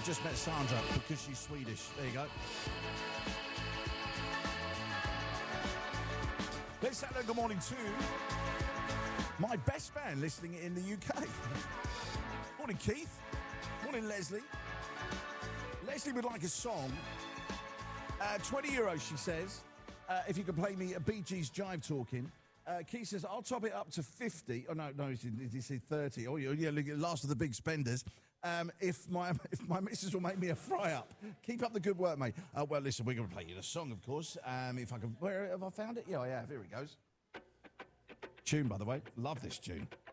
I've just met Sandra because she's Swedish. There you go. Let's say hello, good morning to my best man listening in the UK. Morning, Keith. Morning, Leslie. Leslie would like a song. 20 euros, she says, if you can play me a Bee Gees Jive Talking. Keith says, I'll top it up to 50. Oh, no, he said 30. Oh, yeah, look at the last of the big spenders. If my missus will make me a fry-up. Keep up the good work, mate. Well, listen, we're going to play you the song, of course. If I can... Where have I found it? Yeah, I have. Here it goes. Tune, by the way. Love this tune.